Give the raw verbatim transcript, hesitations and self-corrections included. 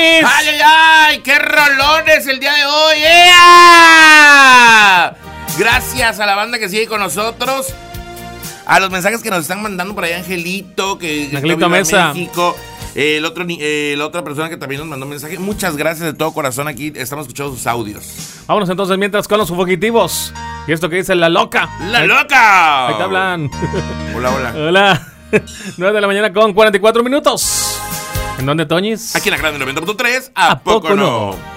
Toñis. ¡Ay, ay, ay! ¡Qué rolones el día de hoy! ¡Ea! Gracias a la banda que sigue con nosotros. A los mensajes que nos están mandando por ahí, Angelito, que Angelito Mesa. en México. Eh, el otro, eh, la otra persona que también nos mandó un mensaje. Muchas gracias de todo corazón. Aquí estamos escuchando sus audios. Vámonos entonces mientras con los fugitivos. Y esto que dice La Loca. ¡La ahí, Loca! Ahí te hablan. Hola, hola. Hola. nueve de la mañana con cuarenta y cuatro minutos. ¿En dónde, Toñis? Aquí en la Grande noventa punto tres. ¿A, ¿A poco, poco no? no?